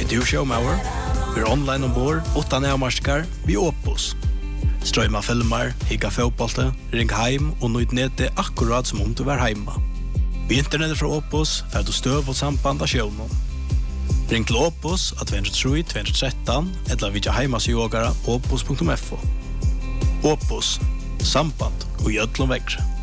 du showmauer? Vi online ombord, 8 nærmarskar, vi Opus. Strøyma filmer, higga fotbollte, ring heim og nøyd nede akkurat som om du var heima. Vi internettet fra Opus, fer du støv og samband av sjøvnen. Ring til Opus av 203-213, eller vidja heimasjogara opus.fo. Opus, samband og gjødlom vekkre.